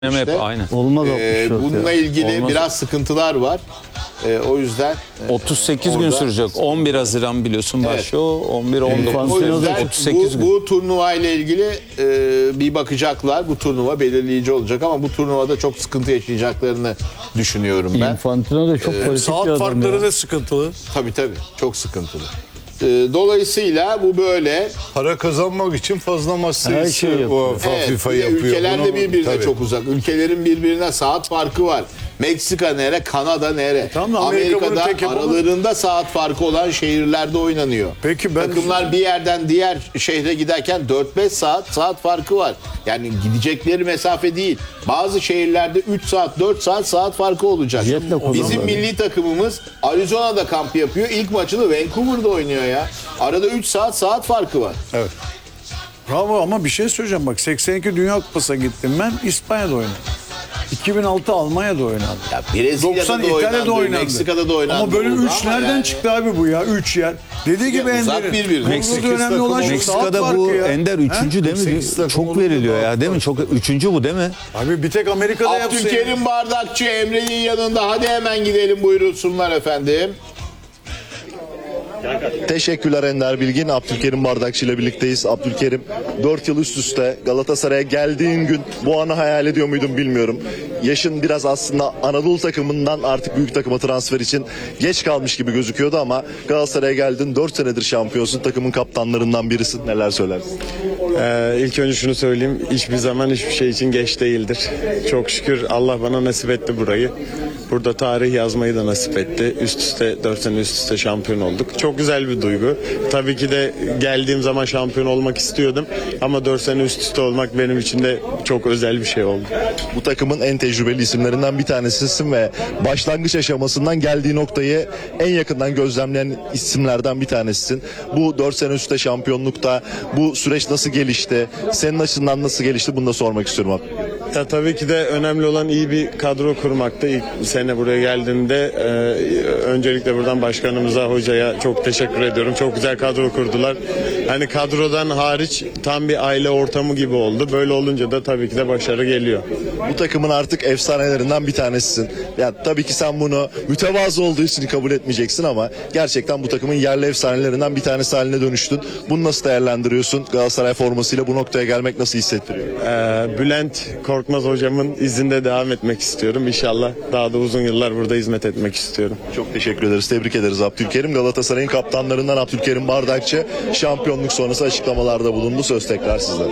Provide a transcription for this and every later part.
Hep aynı. Olmaz 64 bununla ya. ilgili Olmaz. biraz sıkıntılar var. O yüzden 38 gün orada- sürecek. 11 Haziran biliyorsun başlıyor. 11 o 19 yüzden 38 gün. bu turnuva ile ilgili bir bakacaklar. Bu turnuva belirleyici olacak ama bu turnuvada çok sıkıntı yaşayacaklarını düşünüyorum ben. Infantino da çok politik bir Saat adam farkları ya. da sıkıntılı. Tabii çok sıkıntılı. Dolayısıyla bu böyle. Para kazanmak için fazla maç Her sayısı şeyi yapıyor. UEFA Evet, FIFA bir de yapıyor. ülkeler de Bunu- birbirine tabii. çok uzak. Ülkelerin birbirine saat farkı var. Meksika nere, Kanada nere? Tamam, Amerika bunu Amerika'da tek yapamaz. aralarında saat farkı olan şehirlerde oynanıyor. Peki ben- Takımlar bir yerden diğer şehre giderken 4-5 saat farkı var. Yani gidecekleri mesafe değil. Bazı şehirlerde 3 saat, 4 saat farkı olacak. Jetle kullanılıyor. Bizim milli takımımız Arizona'da kamp yapıyor. İlk maçını Vancouver'da oynuyor ya. Arada 3 saat farkı var. Evet. Bravo ama bir şey söyleyeceğim bak 82 Dünya Kupası'na gittim ben İspanya'da oynadım. 2006 Almanya'da oynadım. Ya Brezilya'da 90 da İtalya'da oynandı, oynandı. Meksika'da da oynandı. Ama böyle oldu 3 ama nereden yani- çıktı abi bu ya? 3 yer. Dediği gibi uzak Ender'in. birbirine. Meksika önemli olan şu saat Meksika'da bu farkı ya. Ender 3. değil mi? 8 takım Çok olunca veriliyor daha ya değil mi? Çok 3. bu değil mi? Abi bir tek Amerika'da yapsa. Abdülkerim Bardakçı Emre'nin yanında. Hadi hemen gidelim, buyursunlar efendim. Teşekkürler Ender Bilgin. Abdülkerim Bardakçı ile birlikteyiz. Abdülkerim 4 yıl üst üste Galatasaray'a geldiğin gün bu anı hayal ediyor muydun bilmiyorum. Yaşın biraz aslında Anadolu takımından artık büyük takıma transfer için geç kalmış gibi gözüküyordu ama Galatasaray'a geldin, 4 senedir şampiyonsun, takımın kaptanlarından birisin. Neler söylersin? İlk önce şunu söyleyeyim. Hiçbir zaman hiçbir şey için geç değildir. Çok şükür Allah bana nasip etti burayı. Burada tarih yazmayı da nasip etti. Üst üste 4 sene üst üste şampiyon olduk. Çok güzel bir duygu. Tabii ki de geldiğim zaman şampiyon olmak istiyordum. Ama 4 sene üst üste olmak benim için de çok özel bir şey oldu. Bu takımın en tecrübeli isimlerinden bir tanesisin ve başlangıç aşamasından geldiği noktayı en yakından gözlemleyen isimlerden bir tanesisin. Bu 4 sene üstte şampiyonlukta bu süreç nasıl gelişti? Senin açından nasıl gelişti? Bunu da sormak istiyorum abi. Ya tabii ki de önemli olan iyi bir kadro kurmaktı. İlk sene buraya geldiğimde öncelikle buradan başkanımıza, hocaya çok teşekkür ediyorum. Çok güzel kadro kurdular. Hani kadrodan hariç tam bir aile ortamı gibi oldu. Böyle olunca da tabii ki de başarı geliyor. Bu takımın artık efsanelerinden bir tanesisin. Ya tabii ki sen bunu mütevazı olduğu için kabul etmeyeceksin ama gerçekten bu takımın yerli efsanelerinden bir tanesi haline dönüştün. Bunu nasıl değerlendiriyorsun? Galatasaray formasıyla bu noktaya gelmek nasıl hissettiriyor? Bülent Korkmaz hocamın izinde devam etmek istiyorum. İnşallah daha da uzun yıllar burada hizmet etmek istiyorum. Çok teşekkür ederiz. Tebrik ederiz Abdülkerim. Galatasaray'ın kaptanlarından Abdülkerim Bardakçı şampiyonluk sonrası açıklamalarda bulundu. Söz tekrar sizde.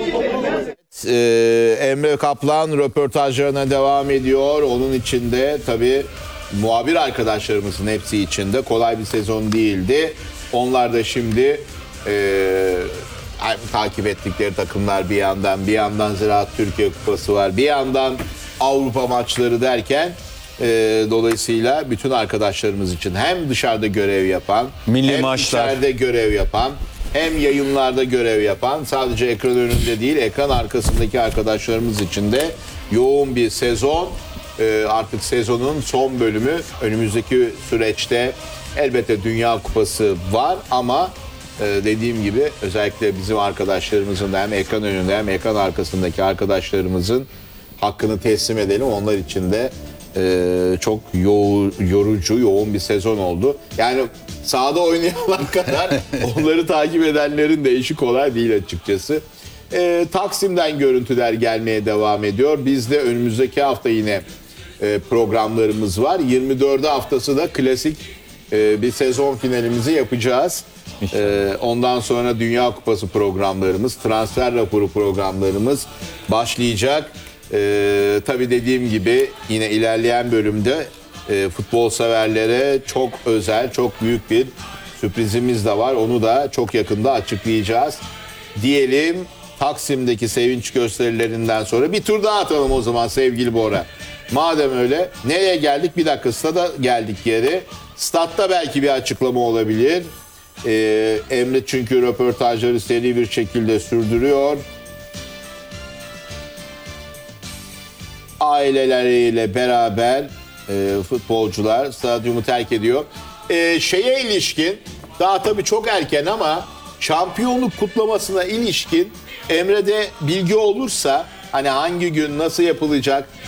Emre Kaplan röportajlarına devam ediyor. Onun içinde tabii muhabir arkadaşlarımızın hepsi içinde kolay bir sezon değildi. Onlar da şimdi takip ettikleri takımlar bir yandan Ziraat Türkiye Kupası var, bir yandan Avrupa maçları derken dolayısıyla bütün arkadaşlarımız için hem dışarıda görev yapan, Milli hem maçlar. içeride görev yapan, hem yayınlarda görev yapan, sadece ekran önünde değil ekran arkasındaki arkadaşlarımız için de yoğun bir sezon. Artık sezonun son bölümü, önümüzdeki süreçte elbette Dünya Kupası var ama dediğim gibi özellikle bizim arkadaşlarımızın da hem ekran önünde hem ekran arkasındaki arkadaşlarımızın hakkını teslim edelim. Onlar için de çok yorucu, yoğun bir sezon oldu. Yani sahada oynayanlar kadar onları takip edenlerin de işi kolay değil açıkçası. Taksim'den görüntüler gelmeye devam ediyor. Biz de önümüzdeki hafta yine programlarımız var. 24. haftası da klasik bir sezon finalimizi yapacağız. Ondan sonra Dünya Kupası programlarımız, transfer raporu programlarımız başlayacak. Tabii dediğim gibi yine ilerleyen bölümde futbol severlere çok özel, çok büyük bir sürprizimiz de var. Onu da çok yakında açıklayacağız. Diyelim Taksim'deki sevinç gösterilerinden sonra bir tur daha atalım o zaman sevgili Bora. Madem öyle, nereye geldik? Bir dakika, stada geldik geri. Statta belki bir açıklama olabilir. Emre çünkü röportajları seri bir şekilde sürdürüyor. Aileleriyle beraber futbolcular stadyumu terk ediyor. Şeye ilişkin, daha tabii çok erken ama şampiyonluk kutlamasına ilişkin Emre'de bilgi olursa Hani hangi gün nasıl yapılacak?